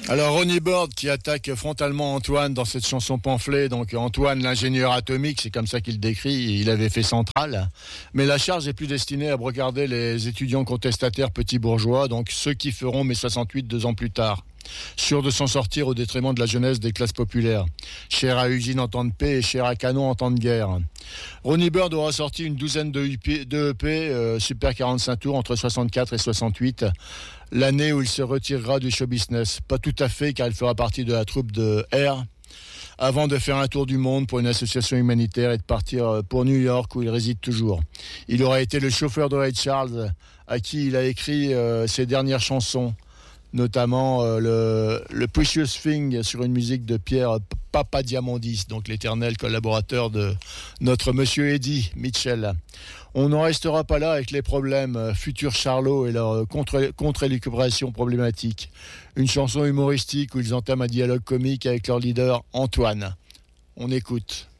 Alors Ronnie Bird qui attaque frontalement Antoine dans cette chanson pamphlet. Donc Antoine l'ingénieur atomique, c'est comme ça qu'il décrit, il avait fait Centrale. Mais la charge est plus destinée à brocarder les étudiants contestataires petits bourgeois, donc ceux qui feront mai 68 2 ans plus tard. Sûr de s'en sortir au détriment de la jeunesse des classes populaires. Cher à usine en temps de paix et cher à canon en temps de guerre. Ronnie Bird aura sorti une douzaine de EP, Super 45 tours entre 64 et 68, l'année où il se retirera du show business. Pas tout à fait, car il fera partie de la troupe de R, avant de faire un tour du monde pour une association humanitaire et de partir pour New York où il réside toujours. Il aura été le chauffeur de Ray Charles, à qui il a écrit ses dernières chansons, notamment le Precious Thing sur une musique de Pierre Papadiamondis, donc l'éternel collaborateur de notre monsieur Eddie Mitchell. On n'en restera pas là avec les problèmes Futur Charlot et leur contre-élucubration problématique. Une chanson humoristique où ils entament un dialogue comique avec leur leader Antoine. On écoute.